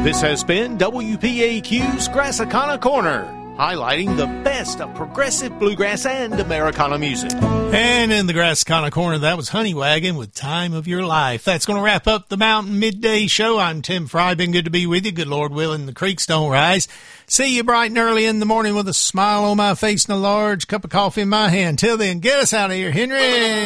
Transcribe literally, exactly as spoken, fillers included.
This has been W P A Q's Grassicana Corner, highlighting the best of progressive bluegrass and Americana music. And in the Grassicana Corner, that was Honey Wagon with Time of Your Life. That's going to wrap up the Mountain Midday Show. I'm Tim Fry. Been good to be with you. Good Lord willing, the creeks don't rise. See you bright and early in the morning with a smile on my face and a large cup of coffee in my hand. Till then, get us out of here, Henry.